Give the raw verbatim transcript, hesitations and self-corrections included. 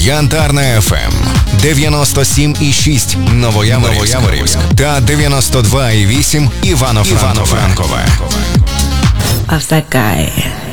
Янтарна еф ем, дев'яносто сім і шість Новояворівськ та дев'яносто два і вісім Івано-Франкове. Of that guy.